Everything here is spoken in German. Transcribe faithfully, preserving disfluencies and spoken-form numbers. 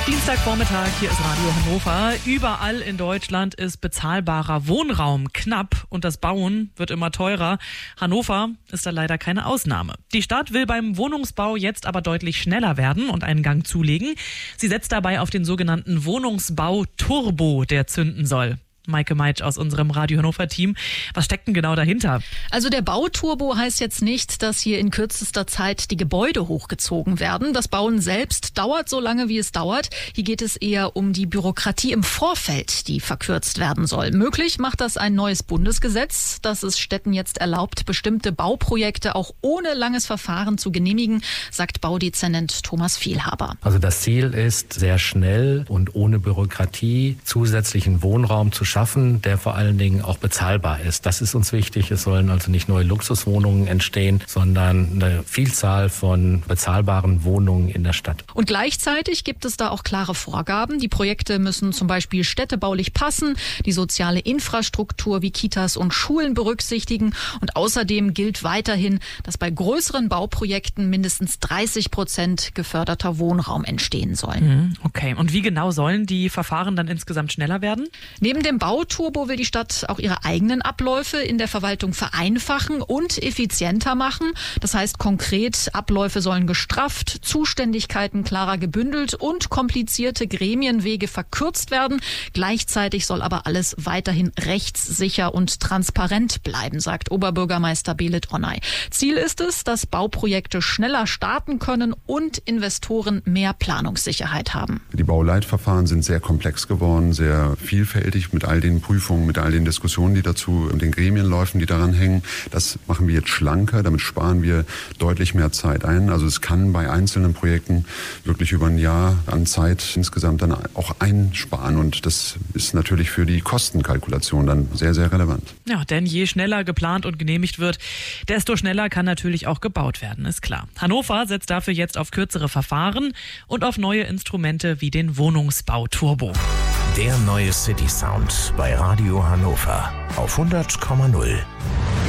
Dienstagvormittag, hier ist Radio Hannover. Überall in Deutschland ist bezahlbarer Wohnraum knapp und das Bauen wird immer teurer. Hannover ist da leider keine Ausnahme. Die Stadt will beim Wohnungsbau jetzt aber deutlich schneller werden und einen Gang zulegen. Sie setzt dabei auf den sogenannten Wohnungsbau-Turbo, der zünden soll. Maike Meitsch aus unserem Radio Hannover-Team. Was steckt denn genau dahinter? Also der Bauturbo heißt jetzt nicht, dass hier in kürzester Zeit die Gebäude hochgezogen werden. Das Bauen selbst dauert so lange, wie es dauert. Hier geht es eher um die Bürokratie im Vorfeld, die verkürzt werden soll. Möglich macht das ein neues Bundesgesetz, das es Städten jetzt erlaubt, bestimmte Bauprojekte auch ohne langes Verfahren zu genehmigen, sagt Baudezernent Thomas Vielhaber. Also das Ziel ist, sehr schnell und ohne Bürokratie zusätzlichen Wohnraum zu schaffen, der vor allen Dingen auch bezahlbar ist. Das ist uns wichtig. Es sollen also nicht neue Luxuswohnungen entstehen, sondern eine Vielzahl von bezahlbaren Wohnungen in der Stadt. Und gleichzeitig gibt es da auch klare Vorgaben. Die Projekte müssen zum Beispiel städtebaulich passen, die soziale Infrastruktur wie Kitas und Schulen berücksichtigen. Und außerdem gilt weiterhin, dass bei größeren Bauprojekten mindestens dreißig Prozent geförderter Wohnraum entstehen sollen. Okay, und wie genau sollen die Verfahren dann insgesamt schneller werden? Neben dem Bauturbo will die Stadt auch ihre eigenen Abläufe in der Verwaltung vereinfachen und effizienter machen. Das heißt konkret, Abläufe sollen gestrafft, Zuständigkeiten klarer gebündelt und komplizierte Gremienwege verkürzt werden. Gleichzeitig soll aber alles weiterhin rechtssicher und transparent bleiben, sagt Oberbürgermeister Belit Onay. Ziel ist es, dass Bauprojekte schneller starten können und Investoren mehr Planungssicherheit haben. Die Bauleitverfahren sind sehr komplex geworden, sehr vielfältig mit all den Prüfungen, mit all den Diskussionen, die dazu und den Gremien laufen, die daran hängen. Das machen wir jetzt schlanker, damit sparen wir deutlich mehr Zeit ein. Also es kann bei einzelnen Projekten wirklich über ein Jahr an Zeit insgesamt dann auch einsparen und das ist natürlich für die Kostenkalkulation dann sehr, sehr relevant. Ja, denn je schneller geplant und genehmigt wird, desto schneller kann natürlich auch gebaut werden, ist klar. Hannover setzt dafür jetzt auf kürzere Verfahren und auf neue Instrumente wie den Wohnungsbau-Turbo. Der neue City Sound bei Radio Hannover auf hundert Komma null.